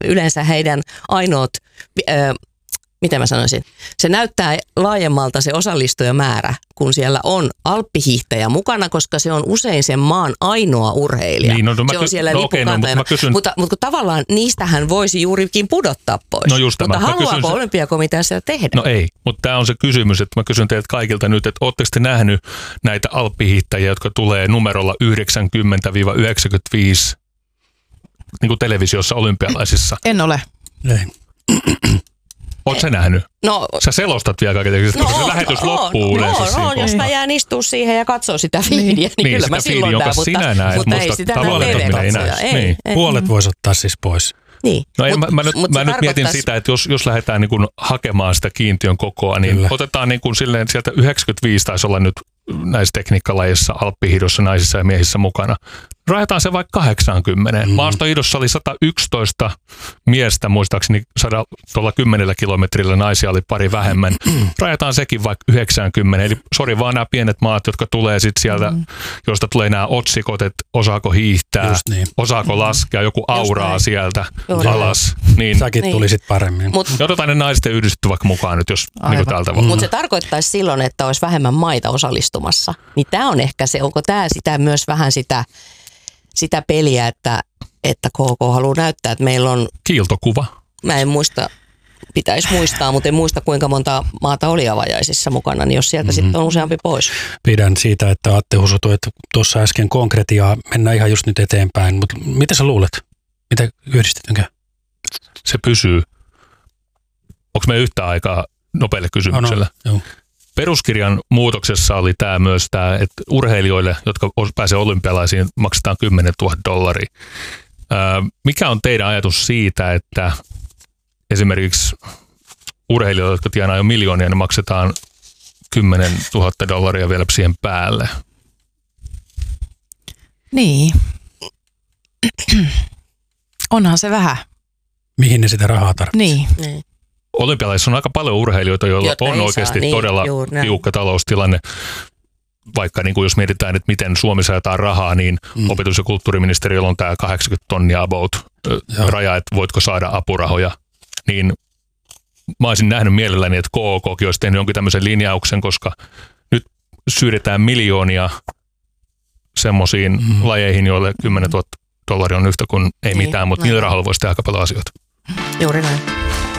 yleensä heidän ainoat, miten mä sanoisin, se näyttää laajemmalta se osallistujamäärä, kun siellä on alppihiihtäjä mukana, koska se on usein sen maan ainoa urheilija. Niin, se on siellä lippukantajana. Mutta tavallaan niistähän voisi juurikin pudottaa pois. No just mutta haluaako olympiakomitea sitä tehdä? No ei, mutta tämä on se kysymys, että mä kysyn teiltä kaikilta nyt, että ootteko te nähnyt näitä alppihiihtäjiä, jotka tulee numerolla 90-95 niin kuin televisiossa olympialaisissa? En ole. Ei. Oot sä nähnyt? No, sä selostat vielä kaikille, koska se lähetys loppuu yleensä. Jos mä jään istua siihen ja katsoo sitä fiidiä, niin kyllä mä silloin näen, mutta ei sitä näe. Puolet voisi ottaa siis pois. Niin. No mä nyt mietin sitä, että jos lähdetään niin kuin hakemaan sitä kiintiön kokoa, niin kyllä. Otetaan niin kuin silleen, sieltä 95 taisi olla nyt näissä tekniikkalajeissa, alppihiidossa, naisissa ja miehissä mukana. Rajataan se vaikka 80. Maastohiidossa oli 111 miestä, muistaakseni 10 kilometrillä, naisia oli pari vähemmän. Rajataan sekin vaikka 90. Eli sori vaan nämä pienet maat, jotka tulee sitten sieltä, josta tulee nämä otsikot, että osaako hiihtää, osaako laskea, joku auraa sieltä alas. Niin. Säkin tuli sitten paremmin. Ja otetaan ne naisten yhdistetty vaikka mukaan nyt, jos niin täältä voi. Mutta se tarkoittaisi silloin, että olisi vähemmän maita osallistumassa. Niin tämä on ehkä se, onko tämä sitä myös vähän sitä peliä, että KK haluaa näyttää, että meillä on... Kiiltokuva. Mä en muista, pitäisi muistaa, mutta en muista kuinka monta maata oli avajaisissa mukana, niin jos sieltä sitten on useampi pois. Pidän siitä, että Atte husutui, että tuossa äsken konkretiaa, mennään ihan just nyt eteenpäin, mutta mitä sä luulet? Mitä yhdistetynkö? Se pysyy. Onko me yhtä aikaa nopealle kysymyksellä? Joo. Peruskirjan muutoksessa oli myös tämä, että urheilijoille, jotka pääsee olympialaisiin, maksetaan $10,000. Mikä on teidän ajatus siitä, että esimerkiksi urheilijoille, jotka tienaa jo miljoonia, ne maksetaan $10,000 vielä siihen päälle? Niin. Onhan se vähän. Mihin ne sitä rahaa tarvitsee? Niin. Olympialaisissa on aika paljon urheilijoita, joilla on oikeasti todella tiukka taloustilanne. Vaikka niin kuin jos mietitään, että miten Suomi saadaan rahaa, niin opetus- ja kulttuuriministeriöllä on tämä 80 tonnia about raja, että voitko saada apurahoja. Niin mä olisin nähnyt mielelläni, että KOKkin olisi tehnyt jonkin tämmöisen linjauksen, koska nyt syydetään miljoonia semmoisiin lajeihin, joille $10,000 on yhtä kuin ei mitään, mutta niillä rahalla voisi tehdä aika paljon asioita. Juuri näin.